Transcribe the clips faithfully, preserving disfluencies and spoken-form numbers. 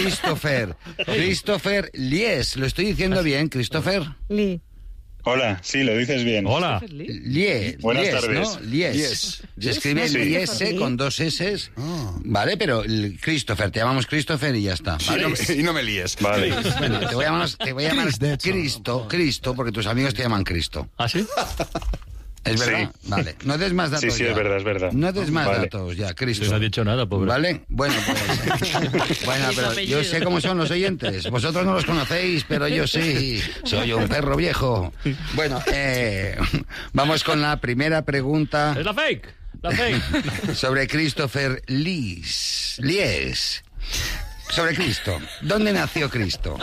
Christopher. Christopher Lies. ¿Lo estoy diciendo bien, Christopher? Lee. Hola, sí, lo dices bien. Hola. Lies. Buenas Lies, tardes. ¿no? Lies. Lies. Se escribe Sí. Lies con dos S. Oh. Vale, pero el Christopher, te llamamos Christopher y ya está. Sí, ¿vale? no me- y no me líes. Vale. Bueno, te voy a llamar, te voy a llamar Chris, de hecho. Cristo, Cristo, porque tus amigos te llaman Cristo. ¿Ah, sí? ¿Es verdad? Sí. Vale. No des más datos Sí, sí, ya. es verdad, es verdad. No des más Vale. datos ya, Cristo. No ha dicho nada, pobre. ¿Vale? Bueno, pues... bueno, pero yo sé cómo son los oyentes. Vosotros no los conocéis, pero yo sí. Soy un perro viejo. Bueno, eh, vamos con la primera pregunta Es la fake. La fake. sobre Christopher Lies. Lies. Sobre Cristo. ¿Dónde nació Cristo?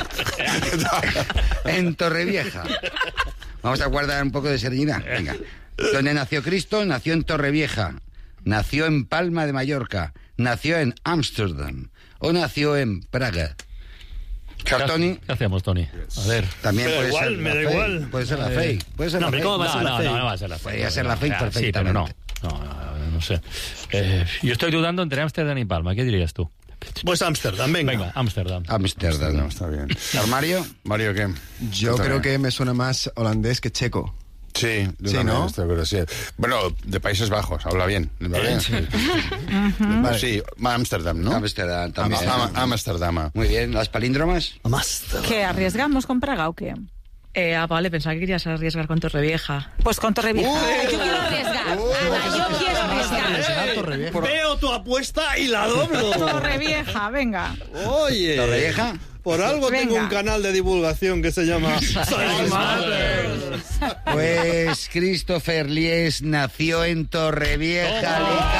En Torrevieja. Vamos a guardar un poco de serenidad. Venga. ¿Dónde nació Cristo? Nació en Torrevieja. Nació en Palma de Mallorca. Nació en Ámsterdam. O nació en Praga. Cartoni. ¿Qué hacemos, Tony? A ver. También Me da puede igual, ser me la da fake. igual. Puede ser la fake. Puede ser No, la hombre, fake. ¿cómo va a ser No, la no, fake? no va a ser la fake. Podría ser la fake Ah, sí, pero no. perfectamente. No, no, no sé. Eh, yo estoy dudando entre Ámsterdam y Palma. ¿Qué dirías tú? Pues Ámsterdam, venga. Venga, Ámsterdam. Ámsterdam. No, está bien. ¿Armario? Mario, ¿qué? Yo Cuéntame. creo que me suena más holandés que checo. Sí, yo Sí, también ¿no? estoy de acuerdo, sí. Bueno, de Países Bajos, habla bien. ¿Vale? Sí, Vale. sí, Ámsterdam, ¿no? Ámsterdam también. Am- am- Ámsterdam. Muy bien. ¿Las palíndromas? Ámsterdam. ¿Qué, arriesgamos con Praga o qué? Eh, ah, vale, pensaba que querías arriesgar con Torrevieja. Pues con Torrevieja. Uh, Ay, yo quiero arriesgar. Ana, yo quiero arriesgar. Veo tu apuesta y la doblo. Torrevieja, venga. Oye. ¿Torrevieja? Por algo tengo Venga. un canal de divulgación que se llama Science Matters. Pues Christopher Lies nació en Torrevieja,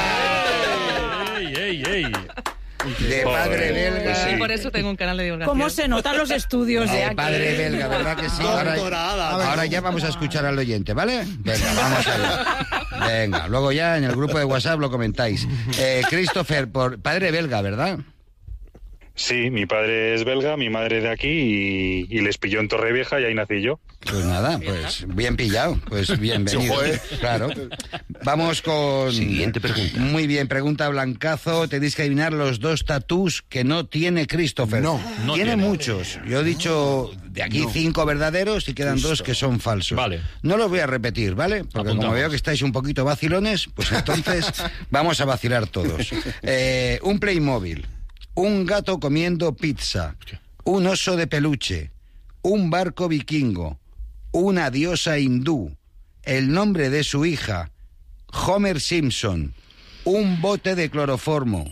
¡Ey, ey, ey! de padre belga. Y por eso tengo un canal de divulgación. ¿Cómo se notan los estudios de De aquí? padre belga, ¿verdad que sí? Ahora, Doctorada. ahora ya vamos a escuchar al oyente, ¿vale? Venga, vamos allá. Venga, luego ya en el grupo de WhatsApp lo comentáis. Eh, Christopher, por padre belga, ¿verdad? Sí, mi padre es belga, mi madre de aquí y, y les pilló en Torrevieja y ahí nací yo. Pues nada, pues bien pillado, pues bienvenido. Joder. Claro. Vamos con... Siguiente pregunta. Muy bien, pregunta Blancazo. Tenéis que adivinar los dos tatús que no tiene Christopher. No, no tiene, tiene. muchos. Yo he dicho de aquí cinco verdaderos y quedan dos que son falsos. Vale. No los voy a repetir, ¿vale? Porque como Apuntamos. veo que estáis un poquito vacilones, pues entonces vamos a vacilar todos. Eh, un Playmobil, un gato comiendo pizza, un oso de peluche, un barco vikingo, una diosa hindú, el nombre de su hija, Homer Simpson, un bote de cloroformo.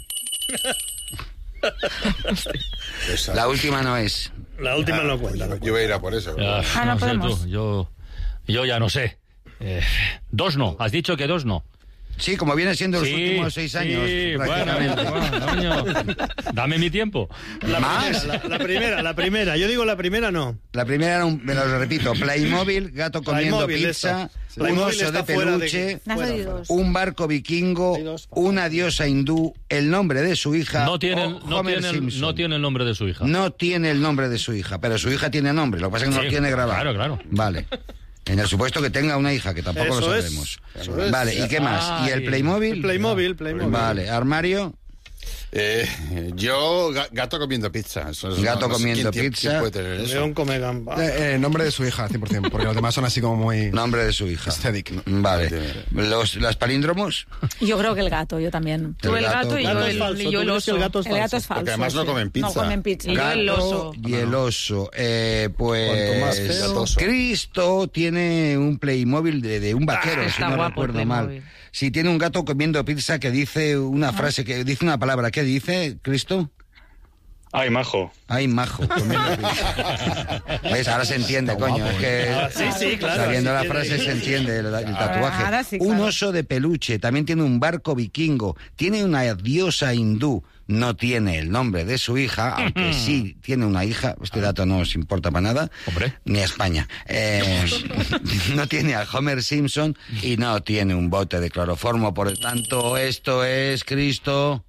Esa. La última no es. La última no cuenta. no Yo voy a ir a por eso. Ah, Ah, no no sé podemos. tú, yo, yo ya no sé. Eh, dos no, has dicho que dos no. Sí, como viene siendo los Sí, últimos seis años, sí, bueno, prácticamente. bueno, coño. Dame mi tiempo. La ¿Más? primera, la, la primera, la primera. Yo digo la primera no. La primera era un, me lo repito, Playmobil, gato comiendo Playmobil, pizza, eso. un Playmobil oso de está fuera de- peluche, Nas Fuera, de fuera. dos. un barco vikingo, Hay dos. una diosa hindú, el nombre de su hija, No tiene, o no, Homer tiene, Simpson. no tiene el nombre de su hija. No tiene el nombre de su hija, pero su hija tiene nombre, lo que pasa es que no Sí, lo tiene grabado. claro, claro. Vale. En el supuesto que tenga una hija, que tampoco Eso lo es, sabemos. eso es. Vale, ¿y qué más? ¿Y el Ay. Playmobil? El Playmobil, Playmobil. Vale, armario, Eh, yo, ga- gato comiendo pizza. Eso es- Gato no sé comiendo quién- quién- pizza. ¿Quién puede tener eso? León come gamba. Eh, eh, nombre de su hija, cien por ciento, porque los demás son así como muy... nombre de su hija. Aesthetic. Vale. Los, ¿Las palíndromos? Yo creo que el gato, yo también. Tú el gato y claro. yo Es el, falso. y yo Tú el dices que oso. el gato es El gato falso. es falso. Porque además no sí. comen pizza. No comen pizza. Y yo el Gato oso. y el oso. Eh, pues... Cuanto más feo. Gatoso. Cristo tiene un Playmobil de, de un vaquero, Ah, si está no guapo el recuerdo mal. Playmobil. Si tiene un gato comiendo pizza que dice una frase, que dice una palabra. ¿Qué dice, Cristo? Ay, majo. Ay, majo, comiendo pizza. ¿Ves? Ahora se entiende, coño. Es que Ah, sí, sí, claro. sabiendo así la tiene. frase se entiende el, el tatuaje. Ahora sí, Un claro. oso de peluche, también tiene un barco vikingo, tiene una diosa hindú, no tiene el nombre de su hija, aunque sí tiene una hija, este dato no os importa para nada, Hombre. ni a España. Eh, no tiene a Homer Simpson y no tiene un bote de cloroformo, por lo tanto, esto es Cristo.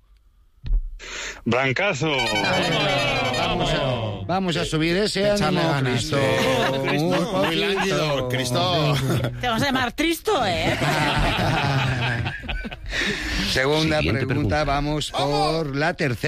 Blancazo. Vamos a, vamos a subir ese Echarle ánimo, ganas. Cristo. Sí, Cristo. Un Muy poquito. lánguido, Cristo. Te vamos a llamar Tristo, ¿eh? Segunda Siguiente pregunta, pregunta. vamos por la tercera.